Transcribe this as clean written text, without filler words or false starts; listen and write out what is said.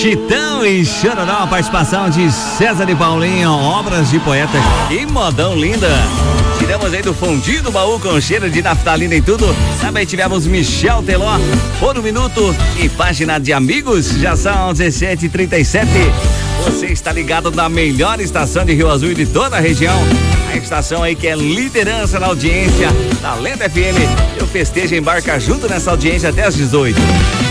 Titão e Chororó, participação de César e Paulinho, obras de poetas. Que modão linda! Tiramos aí do fundido baú com cheiro de naftalina e tudo. Também tivemos Michel Teló por um minuto e página de amigos. Já são 17h37. Você está ligado na melhor estação de Rio Azul e de toda a região. A estação aí que é liderança na audiência da Lenda FM. E o Festejo embarca junto nessa audiência até às 18h.